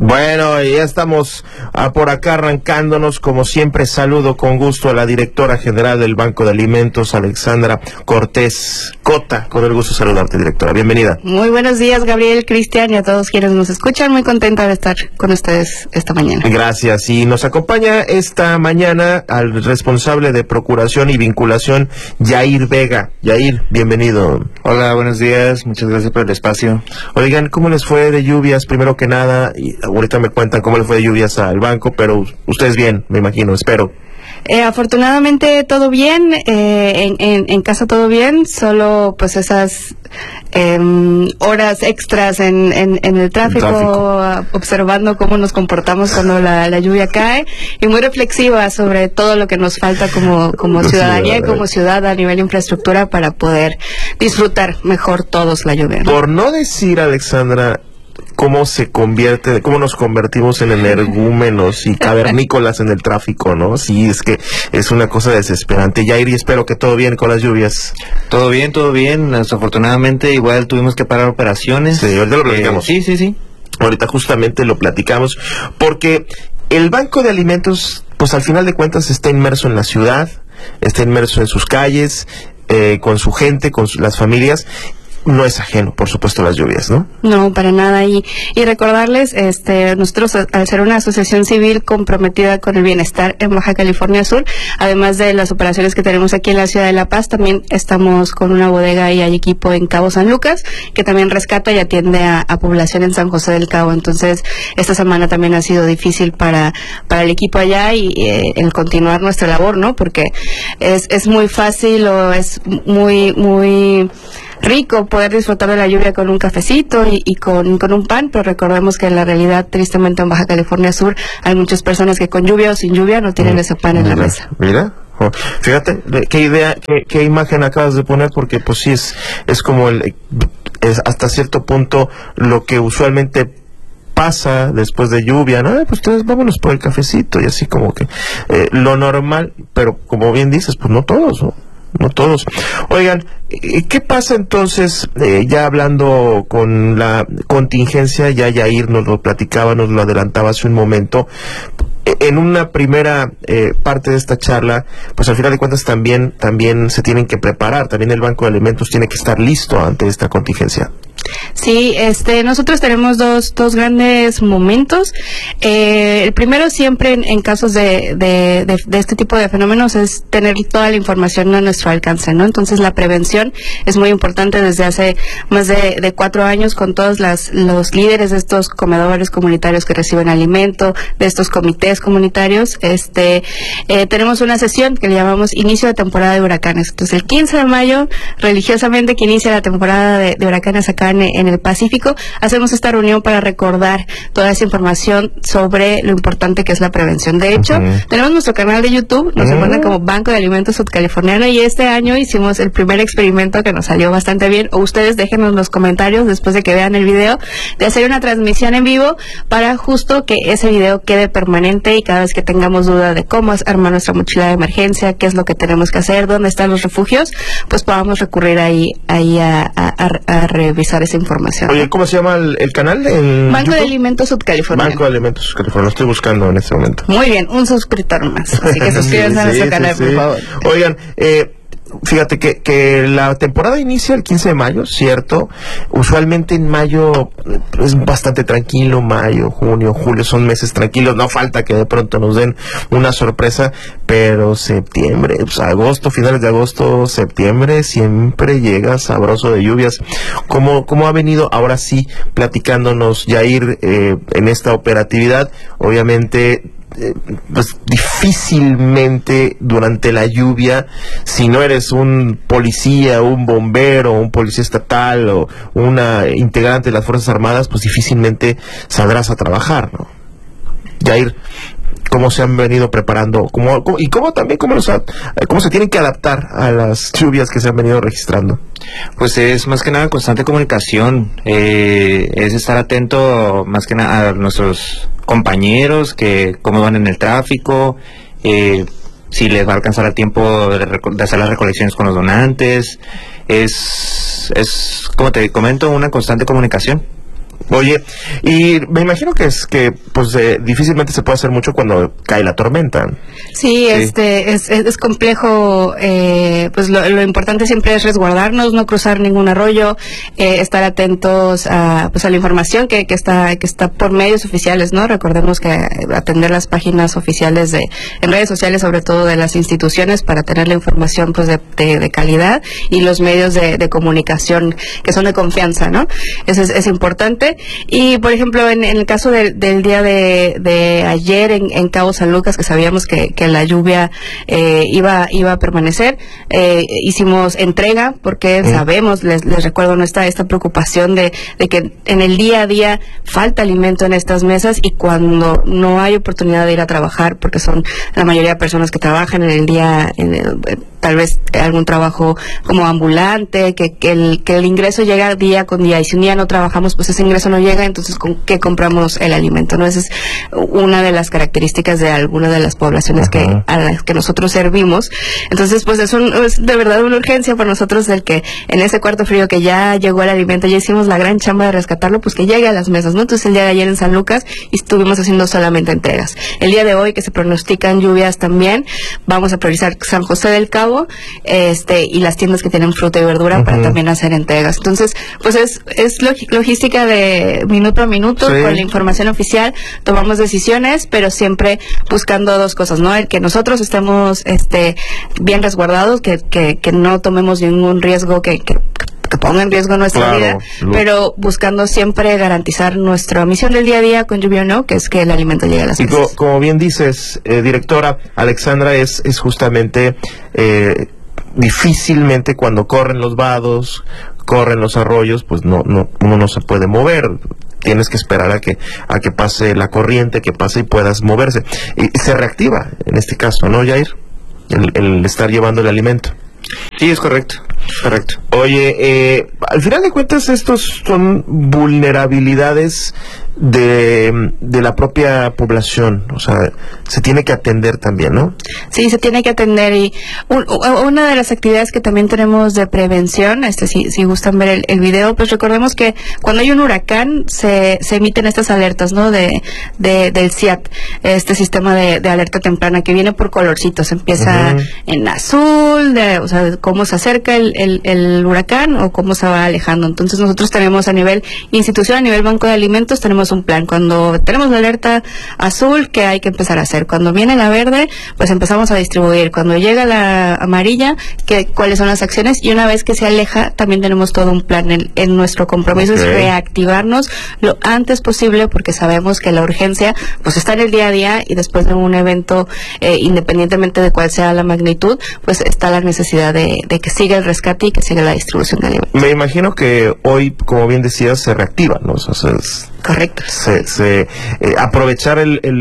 Bueno, ya estamos por acá arrancándonos. Como siempre, saludo con gusto a la directora general del Banco de Alimentos, Alexandra Cortés Cota. Con el gusto de saludarte, directora. Bienvenida. Muy buenos días, Gabriel, Cristian y a todos quienes nos escuchan. Muy contenta de estar con ustedes esta mañana. Gracias. Y nos acompaña esta mañana al responsable de Procuración y Vinculación, Yair Vega. Yair, bienvenido. Hola, buenos días. Muchas gracias por el espacio. Oigan, ¿cómo les fue de lluvias? Primero que nada, y ahorita me cuentan cómo les fue de lluvias al banco, pero ustedes bien, me imagino, espero. Afortunadamente todo bien, en casa todo bien, solo pues esas horas extras en el tráfico, observando cómo nos comportamos cuando la lluvia cae, y muy reflexiva sobre todo lo que nos falta como ciudadanía y como ciudad a nivel de infraestructura para poder disfrutar mejor todos la lluvia, ¿no? Por no decir, Alexandra, cómo nos convertimos en energúmenos y cavernícolas en el tráfico, ¿no? Sí, es que es una cosa desesperante. Yair, y espero que todo bien con las lluvias. Todo bien. Desafortunadamente, igual tuvimos que parar operaciones. Sí, ahorita lo platicamos. Sí. Ahorita justamente lo platicamos, porque el Banco de Alimentos, pues al final de cuentas está inmerso en la ciudad, está inmerso en sus calles, con su gente, con las familias. No es ajeno, por supuesto, a las lluvias, ¿no? No, para nada. Y recordarles, nosotros, al ser una asociación civil comprometida con el bienestar en Baja California Sur, además de las operaciones que tenemos aquí en la ciudad de La Paz, también estamos con una bodega y hay equipo en Cabo San Lucas, que también rescata y atiende a población en San José del Cabo. Entonces, esta semana también ha sido difícil para el equipo allá y el continuar nuestra labor, ¿no? Porque es muy fácil o es muy rico poder disfrutar de la lluvia con un cafecito y con un pan, pero recordemos que en la realidad, tristemente, en Baja California Sur hay muchas personas que con lluvia o sin lluvia no tienen ese pan en la mesa. Mira, fíjate qué idea, qué imagen acabas de poner, porque pues sí es como es hasta cierto punto lo que usualmente pasa después de lluvia, ¿no? Pues entonces vámonos por el cafecito y así como que lo normal, pero como bien dices, pues no todos, ¿no? No todos. Oigan, ¿qué pasa entonces, ya hablando con la contingencia? Ya Yair nos lo platicaba, nos lo adelantaba hace un momento. En una primera parte de esta charla, pues al final de cuentas también se tienen que preparar, también el Banco de Alimentos tiene que estar listo ante esta contingencia. Sí, nosotros tenemos dos grandes momentos. El primero siempre en casos de este tipo de fenómenos es tener toda la información a nuestro alcance, ¿no? Entonces la prevención es muy importante desde hace más de 4 años con todos los líderes de estos comedores comunitarios que reciben alimento, de estos comités comunitarios. Tenemos una sesión que le llamamos Inicio de Temporada de Huracanes. Entonces el 15 de mayo, religiosamente, que inicia la temporada de huracanes acá en el Pacífico, hacemos esta reunión para recordar toda esa información sobre lo importante que es la prevención. De hecho, tenemos nuestro canal de YouTube, nos encuentran como Banco de Alimentos Sudcaliforniano, y este año hicimos el primer experimento que nos salió bastante bien. O ustedes déjenos los comentarios después de que vean el video, de hacer una transmisión en vivo para justo que ese video quede permanente y cada vez que tengamos duda de cómo armar nuestra mochila de emergencia, qué es lo que tenemos que hacer, dónde están los refugios, pues podamos recurrir ahí a revisar esa información. Oye, ¿cómo se llama el canal? Banco de Alimentos Sudcaliforniano. Banco de Alimentos Sudcaliforniano, lo estoy buscando en este momento. Muy bien, un suscriptor más, así que suscríbanse a nuestro canal, por favor. Oigan, fíjate que la temporada inicia el 15 de mayo, ¿cierto? Usualmente en mayo es bastante tranquilo, mayo, junio, julio son meses tranquilos, no falta que de pronto nos den una sorpresa, pero septiembre, pues agosto, finales de agosto, septiembre, siempre llega sabroso de lluvias. ¿Cómo ha venido ahora sí platicándonos Yair en esta operatividad? Obviamente, pues difícilmente durante la lluvia, si no eres un policía, un bombero, un policía estatal o una integrante de las Fuerzas Armadas, pues difícilmente saldrás a trabajar, ¿no? Yair, ¿cómo se han venido preparando? ¿Cómo se tienen que adaptar a las lluvias que se han venido registrando? Pues es más que nada constante comunicación, es estar atento más que nada a nuestros compañeros, que cómo van en el tráfico, si les va a alcanzar el tiempo de hacer las recolecciones con los donantes. Es como te comento, una constante comunicación. Oye, y me imagino que pues difícilmente se puede hacer mucho cuando cae la tormenta. Sí, es complejo, pues lo importante siempre es resguardarnos, no cruzar ningún arroyo, estar atentos a la información que está por medios oficiales, ¿no? Recordemos que atender las páginas oficiales en redes sociales, sobre todo de las instituciones, para tener la información pues de calidad, y los medios de comunicación que son de confianza, ¿no? Eso es importante. Y por ejemplo, en el caso del día de ayer en Cabo San Lucas, que sabíamos que la lluvia iba a permanecer, hicimos entrega, porque sabemos, les recuerdo, no está esta preocupación de que en el día a día falta alimento en estas mesas, y cuando no hay oportunidad de ir a trabajar, porque son la mayoría de personas que trabajan en el día, tal vez algún trabajo como ambulante, que el ingreso llega día con día, y si un día no trabajamos, pues ese ingreso no llega, entonces ¿con qué compramos el alimento? ¿No? Esa es una de las características de algunas de las poblaciones a las que nosotros servimos. Entonces, pues es de verdad una urgencia para nosotros el que en ese cuarto frío que ya llegó el alimento, ya hicimos la gran chamba de rescatarlo, pues que llegue a las mesas, ¿no? Entonces el día de ayer en San Lucas estuvimos haciendo solamente entregas. El día de hoy, que se pronostican lluvias también, vamos a priorizar San José del Cabo, y las tiendas que tienen fruta y verdura para también hacer entregas. Entonces, pues es logística de minuto a minuto, sí. Con la información oficial tomamos decisiones, pero siempre buscando dos cosas, ¿no? El que nosotros estemos bien resguardados, que no tomemos ningún riesgo que ponga en riesgo nuestra vida, pero buscando siempre garantizar nuestra misión del día a día, con lluvia o no, que es que el alimento llegue a las mesas. Y como bien dices, directora Alexandra, es justamente difícilmente cuando corren los vados, corren los arroyos, pues uno no se puede mover. Tienes que esperar a que pase la corriente, que pase y puedas moverse. Y se reactiva, en este caso, ¿no, Jair? El estar llevando el alimento. Sí, es correcto. Correcto. Oye, al final de cuentas estos son vulnerabilidades de la propia población, o sea, se tiene que atender también, ¿no? Sí, se tiene que atender, y una de las actividades que también tenemos de prevención, si gustan ver el video, pues recordemos que cuando hay un huracán se emiten estas alertas, ¿no? Del CIAT, este sistema de alerta temprana que viene por colorcitos, empieza en azul, o sea, cómo se acerca el huracán o cómo se va alejando. Entonces nosotros tenemos a nivel institución, a nivel banco de alimentos, tenemos un plan. Cuando tenemos la alerta azul, ¿qué hay que empezar a hacer? Cuando viene la verde, pues empezamos a distribuir. Cuando llega la amarilla, ¿cuáles son las acciones? Y una vez que se aleja, también tenemos todo un plan. En nuestro compromiso es reactivarnos lo antes posible, porque sabemos que la urgencia pues está en el día a día, y después de un evento, independientemente de cuál sea la magnitud, pues está la necesidad de que siga el rescate y que siga la distribución de alimentos. Me imagino que hoy, como bien decías, se reactiva, ¿no? O sea, correcto. Aprovechar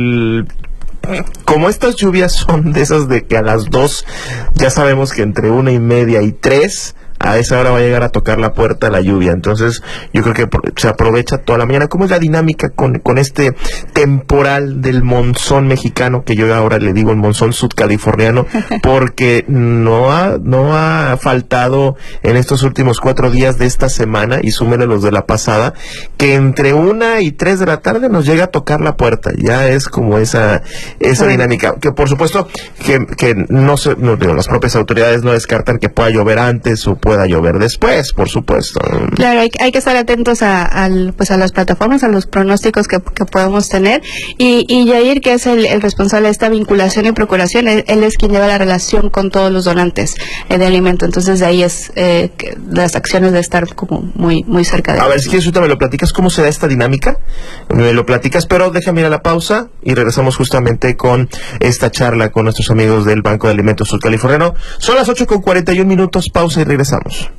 como estas lluvias son de esas de que a las 2 ya sabemos que entre 1:30 y 3 a esa hora va a llegar a tocar la puerta la lluvia. Entonces yo creo que se aprovecha toda la mañana. ¿Cómo es la dinámica con este temporal del monzón mexicano, que yo ahora le digo el monzón sudcaliforniano, porque no ha faltado en estos últimos 4 días de esta semana, y súmele los de la pasada, que entre 1 y 3 de la tarde nos llega a tocar la puerta? Ya es como esa dinámica, que por supuesto que las propias autoridades no descartan que pueda llover antes o pueda llover después, por supuesto. Claro, hay que estar atentos a las plataformas, a los pronósticos que podemos tener, y Jair, que es el responsable de esta vinculación y procuración, él es quien lleva la relación con todos los donantes de alimento. Entonces de ahí es las acciones de estar como muy cerca de él. A ver, si quieres ahorita me lo platicas, ¿cómo se da esta dinámica? Me lo platicas, pero déjame ir a la pausa y regresamos justamente con esta charla con nuestros amigos del Banco de Alimentos Sudcaliforniano. Son las 8:41, pausa y regresamos.